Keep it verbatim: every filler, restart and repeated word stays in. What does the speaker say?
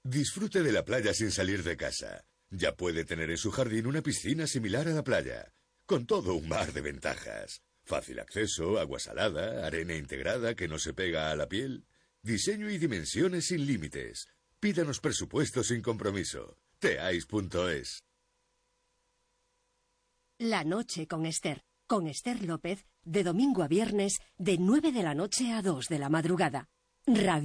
Disfrute de la playa sin salir de casa. Ya puede tener en su jardín una piscina similar a la playa, con todo un mar de ventajas. Fácil acceso, agua salada, arena integrada que no se pega a la piel. Diseño y dimensiones sin límites. Pídanos presupuesto sin compromiso. teais punto es. La noche con Esther. Con Esther López, de domingo a viernes, de nueve de la noche a dos de la madrugada. Radio